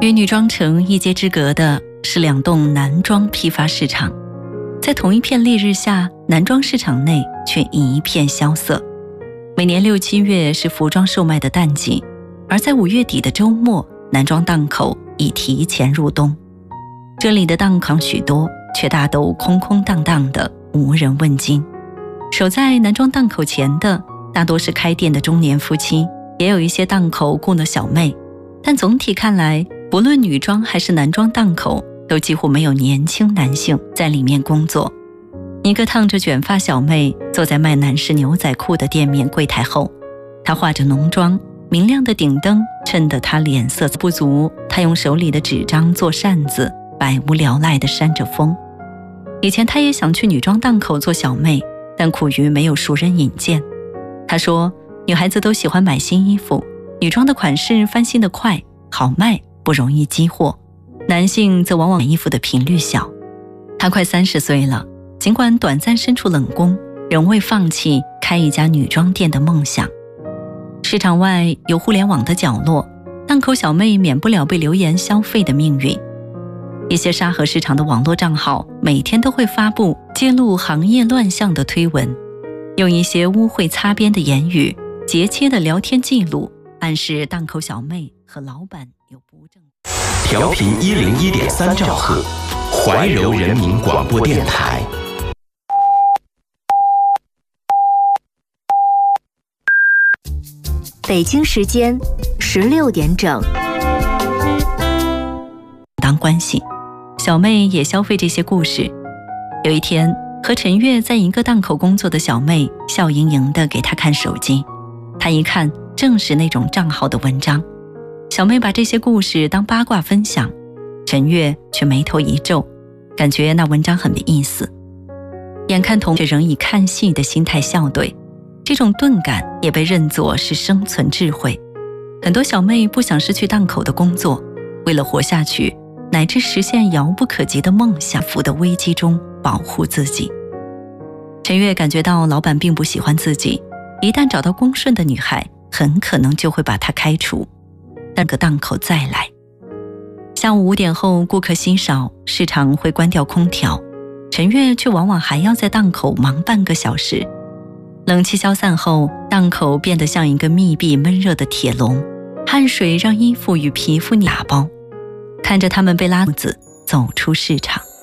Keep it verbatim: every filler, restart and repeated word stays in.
与女装城一街之隔的是两栋男装批发市场，在同一片烈日下，男装市场内却一片萧瑟。每年六七月是服装售卖的淡季，而在五月底的周末，男装档口已提前入冬。这里的档口许多，却大都空空荡荡的，无人问津。守在男装档口前的大多是开店的中年夫妻，也有一些档口雇了小妹，但总体看来，不论女装还是男装档口，都几乎没有年轻男性在里面工作。一个烫着卷发小妹坐在卖男士牛仔裤的店面柜台后，她化着浓妆，明亮的顶灯衬得她脸色不足，她用手里的纸张做扇子，百无聊赖地扇着风。以前她也想去女装档口做小妹，但苦于没有熟人引荐。她说，女孩子都喜欢买新衣服，女装的款式翻新得快，好卖，不容易激货，男性则往往买衣服的频率小。她快三十岁了，尽管短暂身处冷宫，仍未放弃开一家女装店的梦想。市场外有互联网的角落，档口小妹免不了被流言消费的命运。一些沙河市场的网络账号每天都会发布揭露行业乱象的推文，用一些污秽擦边的言语、节切的聊天记录，暗示档口小妹和老板有不正。 调频一零一点三兆赫，怀柔人民广播电台。 北京时间十六点整。 当关系，小妹也消费这些故事。有一天，和陈月在一个档口工作的小妹笑盈盈地给她看手机，她一看正是那种账号的文章。小妹把这些故事当八卦分享，陈月却眉头一皱，感觉那文章很没意思。眼看同学仍以看戏的心态笑对，这种钝感也被认作是生存智慧。很多小妹不想失去档口的工作，为了活下去，乃至实现遥不可及的梦想，浮的危机中保护自己。陈月感觉到老板并不喜欢自己，一旦找到恭顺的女孩，很可能就会把她开除，但个档口再来。下午五点后，顾客稀少，市场会关掉空调，陈月却往往还要在档口忙半个小时。冷气消散后，档口变得像一个密闭闷热的铁笼，汗水让衣服与皮肤打包。看着他们被拉子走出市场。